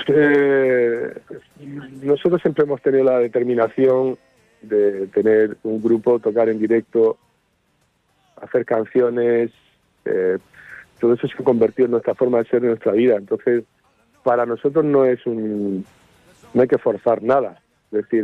Eh, Nosotros siempre hemos tenido la determinación de tener un grupo, tocar en directo, hacer canciones, todo eso se ha convertido en nuestra forma de ser, en nuestra vida. Entonces, para nosotros no hay que forzar nada. Es decir,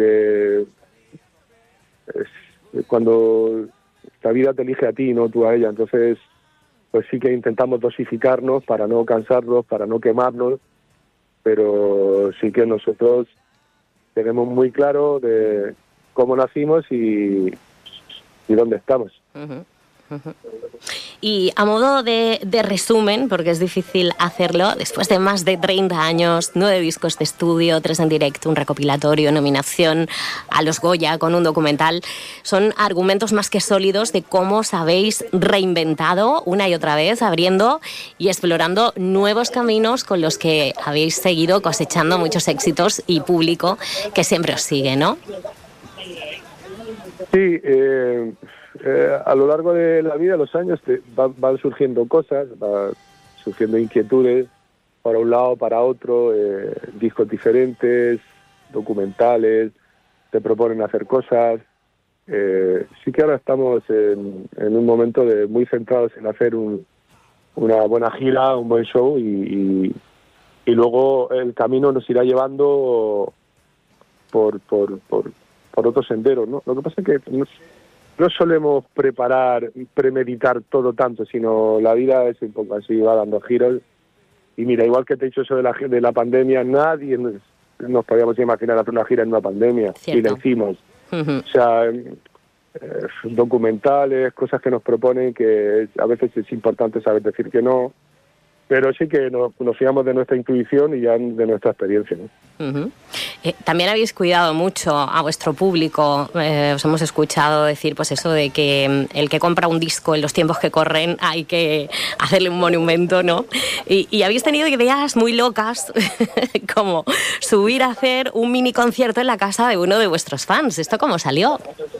cuando la vida te elige a ti, no tú a ella. Entonces, pues sí que intentamos dosificarnos para no cansarnos, para no quemarnos, pero sí que nosotros tenemos muy claro de cómo nacimos y dónde estamos. Uh-huh. Uh-huh. Y a modo de resumen, porque es difícil hacerlo, después de más de 30 años, 9 discos de estudio, 3 en directo, un recopilatorio, nominación a los Goya con un documental, son argumentos más que sólidos de cómo os habéis reinventado una y otra vez, abriendo y explorando nuevos caminos con los que habéis seguido cosechando muchos éxitos y público que siempre os sigue, ¿no? Sí, a lo largo de la vida, los años, van surgiendo cosas, van surgiendo inquietudes, para un lado, para otro, discos diferentes, documentales, te proponen hacer cosas. Sí que ahora estamos en un momento muy centrados en hacer una buena gira, un buen show y luego el camino nos irá llevando por otros senderos, ¿no? Lo que pasa es que no solemos premeditar todo tanto, sino la vida es un poco así, va dando giros. Y mira, igual que te he dicho eso de la pandemia, nadie nos podíamos imaginar hacer una gira en una pandemia. Cierto. Y la hicimos. Uh-huh. O sea, documentales, cosas que nos proponen, que a veces es importante saber decir que no, pero sí que nos fiamos de nuestra intuición y ya de nuestra experiencia, ¿no? Uh-huh. También habéis cuidado mucho a vuestro público. Os hemos escuchado decir pues eso de que el que compra un disco en los tiempos que corren hay que hacerle un monumento, ¿no? Y habéis tenido ideas muy locas como subir a hacer un mini concierto en la casa de uno de vuestros fans. ¿Esto cómo salió?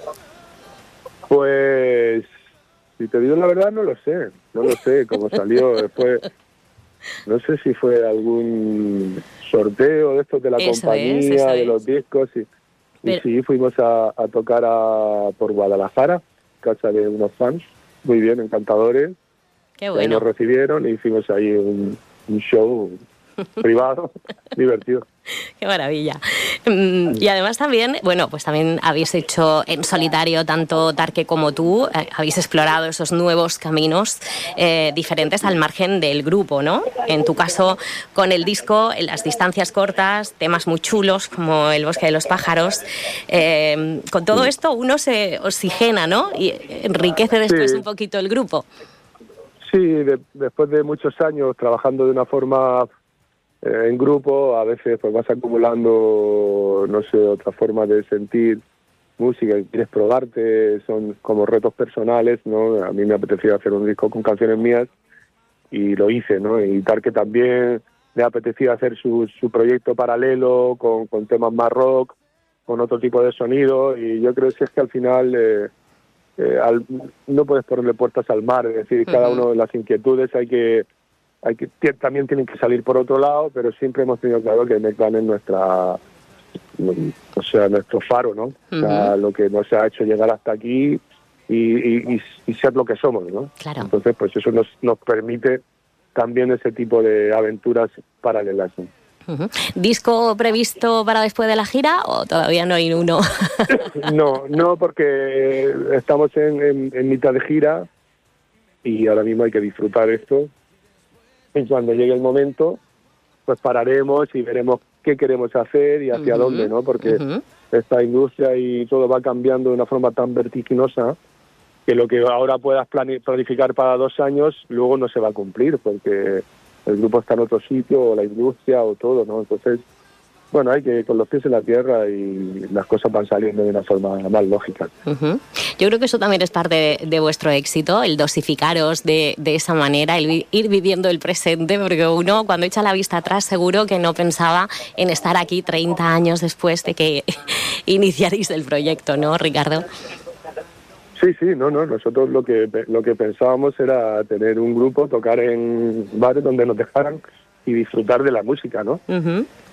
Pues, si te digo la verdad, no lo sé cómo salió. Después, no sé si fue algún sorteo de estos de la compañía, de los discos. Y sí, fuimos a tocar por Guadalajara, casa de unos fans, muy bien, encantadores. Qué bueno. Y nos recibieron y hicimos ahí un show privado, divertido. Qué maravilla. Y además también, bueno, pues también habéis hecho en solitario, tanto Tarque como tú, habéis explorado esos nuevos caminos diferentes al margen del grupo, ¿no? En tu caso, con el disco, en las distancias cortas, temas muy chulos como El bosque de los pájaros. Con todo esto uno se oxigena, ¿no? Y enriquece después un poquito el grupo. Sí, después de muchos años trabajando de una forma en grupo, a veces pues vas acumulando, no sé, otra forma de sentir música, quieres probarte, son como retos personales, ¿no? A mí me apetecía hacer un disco con canciones mías y lo hice, ¿no? Y Tarque también le apetecía hacer su proyecto paralelo con temas más rock, con otro tipo de sonido, y yo creo que es que al final no puedes ponerle puertas al mar, es decir, cada uno de las inquietudes también tienen que salir por otro lado, pero siempre hemos tenido claro que Meclan es nuestro faro, ¿no? O sea, lo que nos ha hecho llegar hasta aquí y ser lo que somos, ¿no? Claro. Entonces, pues eso nos permite también ese tipo de aventuras paralelas, ¿no? Uh-huh. ¿Disco previsto para después de la gira o todavía no hay uno? No, porque estamos en mitad de gira y ahora mismo hay que disfrutar esto. Y cuando llegue el momento, pues pararemos y veremos qué queremos hacer y hacia dónde, ¿no? Porque esta industria y todo va cambiando de una forma tan vertiginosa que lo que ahora puedas planificar para 2 años, luego no se va a cumplir, porque el grupo está en otro sitio, o la industria, o todo, ¿no? Entonces, bueno, hay que ir con los pies en la tierra y las cosas van saliendo de una forma más lógica. Uh-huh. Yo creo que eso también es parte de vuestro éxito, el dosificaros de esa manera, el ir viviendo el presente, porque uno cuando echa la vista atrás seguro que no pensaba en estar aquí 30 años después de que iniciaréis el proyecto, ¿no, Ricardo? Sí, no, nosotros lo que pensábamos era tener un grupo, tocar en bares donde nos dejaran y disfrutar de la música, ¿no? Uh-huh.